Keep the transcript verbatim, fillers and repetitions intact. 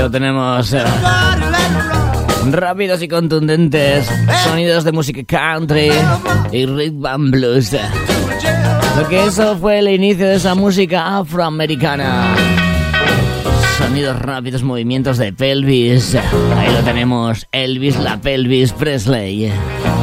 lo tenemos. Eh, rápidos y contundentes. Sonidos de música country y rhythm and blues. Lo que eso fue el inicio de esa música afroamericana. Sonidos rápidos, movimientos de pelvis. Ahí lo tenemos, Elvis la Pelvis Presley.